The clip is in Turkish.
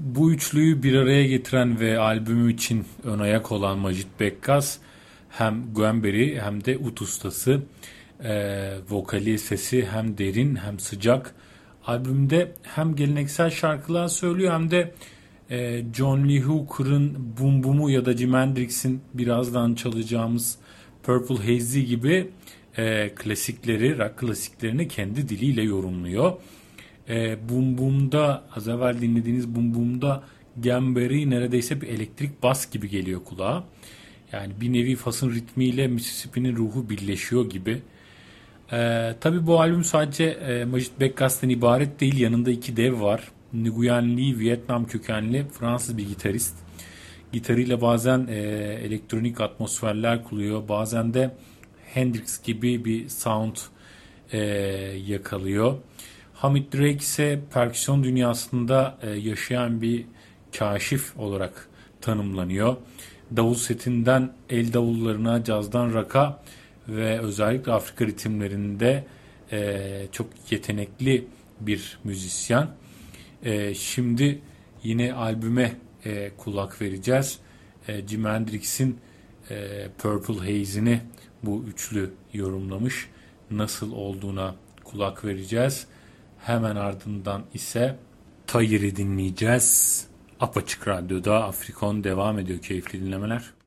Bu üçlüyü bir araya getiren ve albümü için ön ayak olan Majid Bekkas hem Guemberi hem de ut ustası. Vokali, sesi hem derin hem sıcak. Albümde hem geleneksel şarkılar söylüyor hem de John Lee Hooker'ın Boom Boom'u ya da Jimi Hendrix'in birazdan çalacağımız Purple Haze gibi klasikleri, rock klasiklerini kendi diliyle yorumluyor. Boom Boom'da, az evvel dinlediğiniz Boom Boom'da Guemberi neredeyse bir elektrik bas gibi geliyor kulağa. Yani bir nevi Fas'ın ritmiyle Mississippi'nin ruhu birleşiyor gibi. Tabii bu albüm sadece Majid Bekkas'tan ibaret değil. Yanında iki dev var. Nguyen Lee, Vietnam kökenli Fransız bir gitarist. Gitarıyla bazen elektronik atmosferler kuruyor. Bazen de Hendrix gibi bir sound yakalıyor. Hamid Drake ise perküsyon dünyasında yaşayan bir kaşif olarak tanımlanıyor. Davul setinden el davullarına, cazdan rock'a ve özellikle Afrika ritimlerinde çok yetenekli bir müzisyen. Şimdi yine albüme kulak vereceğiz. Jimi Hendrix'in Purple Haze'ini bu üçlü yorumlamış. Nasıl olduğuna kulak vereceğiz. Hemen ardından ise Tayir'i dinleyeceğiz. Apaçık Radyo'da Afrikon devam ediyor. Keyifli dinlemeler.